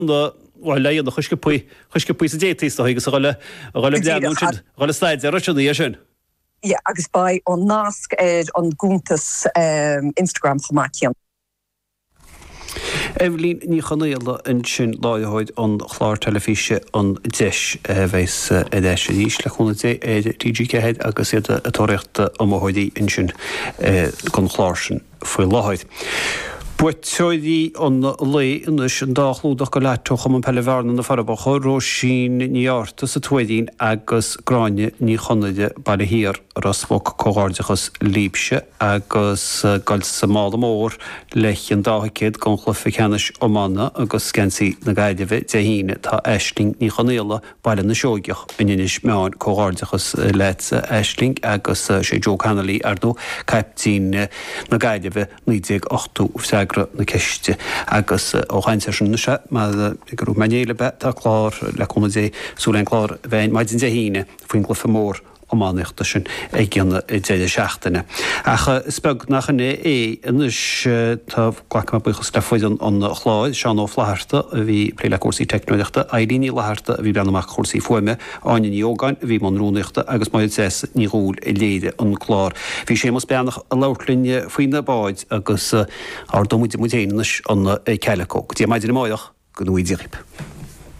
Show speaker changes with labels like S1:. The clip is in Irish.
S1: Well, the chuisce pui sa détaí agus rolle rolle slides ruí sin.
S2: Ja, agus by on nasc on gúntas Instagram formátion.
S1: Evelyn ní chanéile in sin láitheid an chláir telefíe an deis bheits éis níos le chuna TG-head agus iad atóireachta amthidí in sin chun chláir sin foioi láthid. Buitteoidí an lé inis an dálúdach go leitoch am an peleverna na farbach ró sin níarta sa tuaidín agus gráine ní chonaide bailile hir rasmach cógáirdechas líbse agus gal sa mála mór lech an dáhacéad gan chlufa cheannis ómána agus scansaí na gaiideh de híine tá eisling ní chonéile bailile na seoigeach in inis meáin cógáirdechas leit eisling agus sé Joe Connolly ardó caiptín na gaiideh 98 na ceiste agus óhainte sin se gurú manéile be a chlár le chuna dé súlen chlár bhein maidin de híine faoin glufa mór ómáneachta sin ag gceanna déide seachtainna. Acha speg nachan inis tá ghlacha buchas le foiidan an chláid seán ó flaharta a bhí pléile cuasaí technoideachta ailíní leharta a bhí breanamach chósaí foiime áin yogáin a bhí man rúneachta agus maid ní rúil i léide an chlár. Bhí sé mas beannach a leirlinne faoine báid agus ar domúid mutéanais an ceileco. Dí maididir máideach go nuidirip.